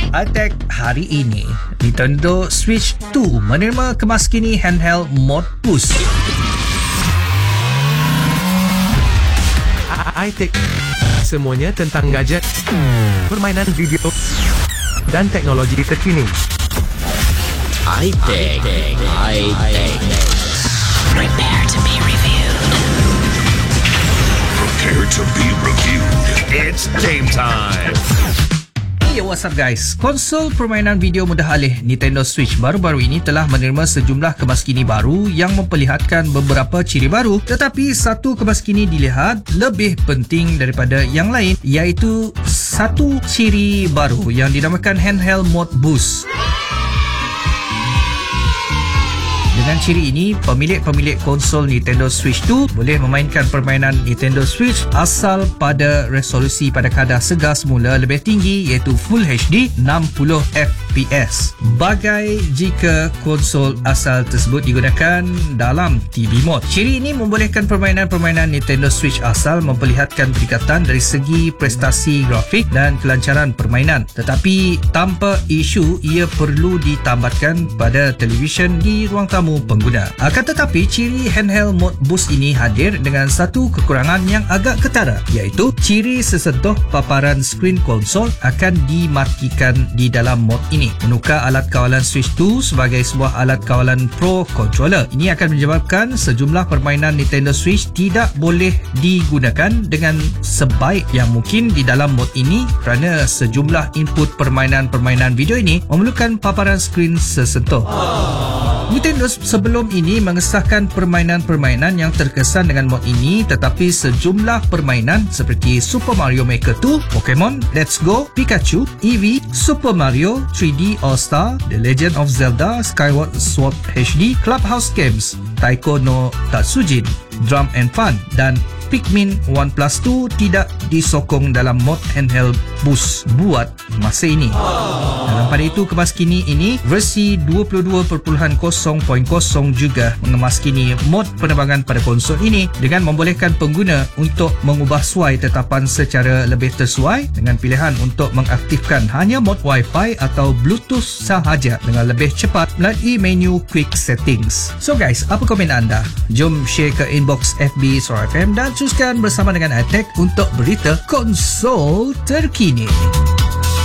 Attack hari ini, Nintendo Switch 2 menerima kemaskini handheld Mod Boost. iTech, semuanya tentang gadget, permainan video dan teknologi terkini. iTech. Prepare to be reviewed. Prepare to be reviewed. It's game time. Yo, what's up guys? Konsol permainan video mudah alih Nintendo Switch baru-baru ini telah menerima sejumlah kemaskini baru yang memperlihatkan beberapa ciri baru, tetapi satu kemaskini dilihat lebih penting daripada yang lain, iaitu satu ciri baru yang dinamakan handheld mode boost. Dengan ciri ini, pemilik konsol Nintendo Switch 2 boleh memainkan permainan Nintendo Switch asal pada resolusi pada kadar segar semula lebih tinggi, iaitu Full HD 60 FPS, bagai jika konsol asal tersebut digunakan dalam TV mode. Ciri ini membolehkan permainan-permainan Nintendo Switch asal memperlihatkan peningkatan dari segi prestasi grafik dan kelancaran permainan, tetapi tanpa isu ia perlu ditambatkan pada televisyen di ruang tamu pengguna. Akan tetapi, ciri handheld mode boost ini hadir dengan satu kekurangan yang agak ketara, iaitu ciri sesentuh paparan skrin konsol akan dimatikan di dalam mod ini. Menukar alat kawalan Switch 2 sebagai sebuah alat kawalan Pro Controller, ini akan menyebabkan sejumlah permainan Nintendo Switch tidak boleh digunakan dengan sebaik yang mungkin di dalam mod ini kerana sejumlah input permainan video ini memerlukan paparan skrin sesentuh. Nintendo sebelum ini mengesahkan permainan-permainan yang terkesan dengan mod ini, tetapi sejumlah permainan seperti Super Mario Maker 2, Pokemon Let's Go, Pikachu, Eevee, Super Mario 3D All-Star, The Legend of Zelda Skyward Sword HD, Clubhouse Games, Taiko no Tatsujin, Drum and Fun dan Pikmin 1+2 tidak disokong dalam mod handheld boost buat masa ini. Dalam pada itu, kemaskini ini versi 22.0.0 juga mengemaskini mod penerbangan pada konsol ini dengan membolehkan pengguna untuk mengubah suai tetapan secara lebih tersuai dengan pilihan untuk mengaktifkan hanya mod Wi-Fi atau Bluetooth sahaja dengan lebih cepat melalui menu Quick Settings. So guys, apa komen anda? Jom share ke inbox FB Suara FM dan teruskan bersama dengan iTech untuk berita konsol terkini.